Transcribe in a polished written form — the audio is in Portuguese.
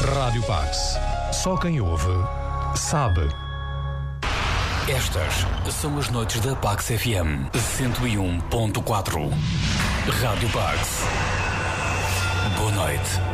Rádio Pax. Só quem ouve sabe. Estas são as noites da Pax FM 101.4. Rádio Pax. Boa noite.